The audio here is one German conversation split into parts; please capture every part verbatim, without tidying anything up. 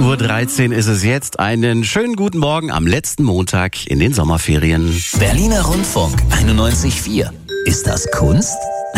Uhr dreizehn ist es jetzt. Einen schönen guten Morgen am letzten Montag in den Sommerferien. Berliner Rundfunk einundneunzig Komma vier. Ist das Kunst?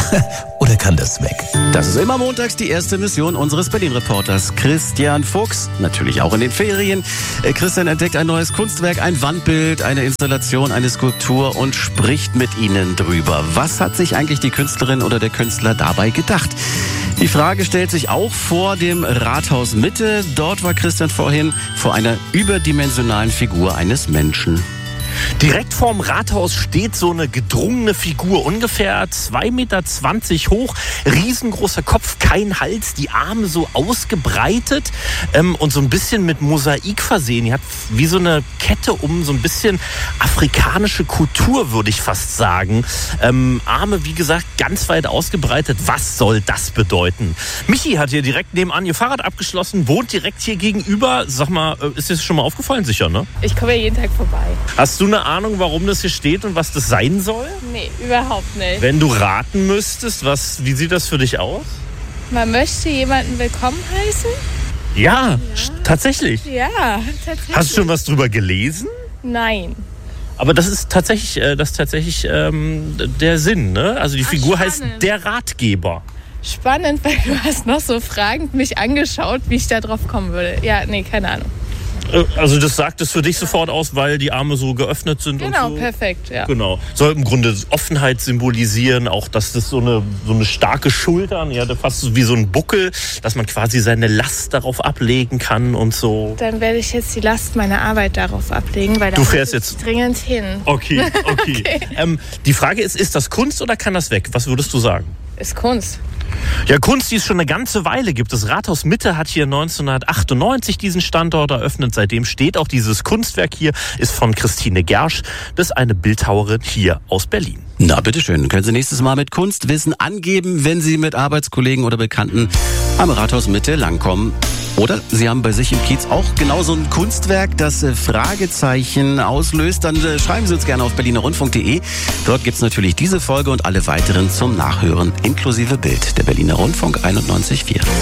Oder kann das weg? Das ist immer montags die erste Mission unseres Berlin-Reporters Christian Fuchs. Natürlich auch in den Ferien. Christian entdeckt ein neues Kunstwerk, ein Wandbild, eine Installation, eine Skulptur und spricht mit Ihnen drüber. Was hat sich eigentlich die Künstlerin oder der Künstler dabei gedacht? Die Frage stellt sich auch vor dem Rathaus Mitte. Dort war Christian vorhin vor einer überdimensionalen Figur eines Menschen. Direkt vorm Rathaus steht so eine gedrungene Figur, ungefähr zwei Meter zwanzig hoch, riesengroßer Kopf, kein Hals, die Arme so ausgebreitet ähm, und so ein bisschen mit Mosaik versehen. Die hat wie so eine Kette um, so ein bisschen afrikanische Kultur, würde ich fast sagen. Ähm, Arme, wie gesagt, ganz weit ausgebreitet. Was soll das bedeuten? Michi hat hier direkt nebenan ihr Fahrrad abgeschlossen, wohnt direkt hier gegenüber. Sag mal, ist dir das schon mal aufgefallen? Sicher, ne? Ich komme ja jeden Tag vorbei. Hast du eine Ahnung, warum das hier steht und was das sein soll? Nee, überhaupt nicht. Wenn du raten müsstest, was, wie sieht das für dich aus? Man möchte jemanden willkommen heißen? Ja, Ja. tatsächlich. Ja, tatsächlich. Hast du schon was drüber gelesen? Nein. Aber das ist tatsächlich, äh, das ist tatsächlich ähm, der Sinn, ne? Also die Ach, Figur spannend. heißt der Ratgeber. Spannend, weil du hast noch so fragend mich angeschaut, wie ich da drauf kommen würde. Ja, nee, keine Ahnung. Äh, Also das sagt es für dich sofort aus, weil die Arme so geöffnet sind Genau, und so? perfekt, ja. Genau. Soll im Grunde Offenheit symbolisieren, auch dass das so eine, so eine starke Schultern, ja, fast so wie so ein Buckel, dass man quasi seine Last darauf ablegen kann und so. Dann werde ich jetzt die Last meiner Arbeit darauf ablegen, weil da Du fährst muss ich jetzt- dringend hin. Okay, okay. Okay. Ähm, die Frage ist, ist das Kunst oder kann das weg? Was würdest du sagen? Ist Kunst. Ja, Kunst, die es schon eine ganze Weile gibt. Das Rathaus Mitte hat hier neunzehnhundertachtundneunzig diesen Standort eröffnet. Seitdem steht auch dieses Kunstwerk hier, ist von Christine Gersch. Das ist eine Bildhauerin hier aus Berlin. Na, bitteschön. Können Sie nächstes Mal mit Kunstwissen angeben, wenn Sie mit Arbeitskollegen oder Bekannten am Rathaus Mitte langkommen. Oder Sie haben bei sich im Kiez auch genau so ein Kunstwerk, das äh, Fragezeichen auslöst. Dann äh, schreiben Sie uns gerne auf berliner rundfunk punkt de. Dort gibt's natürlich diese Folge und alle weiteren zum Nachhören, inklusive Bild. Der Berliner Rundfunk einundneunzig Komma vier.